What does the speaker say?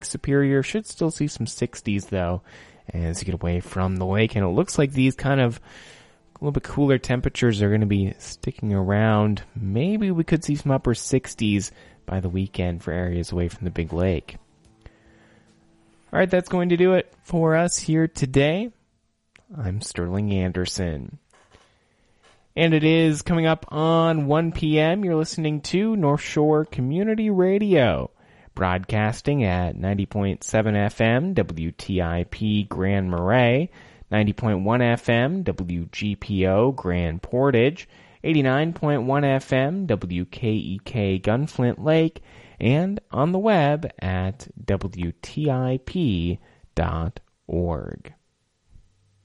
Superior should still see some 60s, though, as you get away from the lake. And it looks like these kind of a little bit cooler temperatures are going to be sticking around. Maybe we could see some upper 60s by the weekend for areas away from the big lake. All right, that's going to do it for us here today. I'm Sterling Anderson. And it is coming up on 1 p.m. You're listening to North Shore Community Radio, broadcasting at 90.7 FM, WTIP Grand Marais, 90.1 FM, WGPO Grand Portage, 89.1 FM, WKEK Gunflint Lake, and on the web at WTIP.org.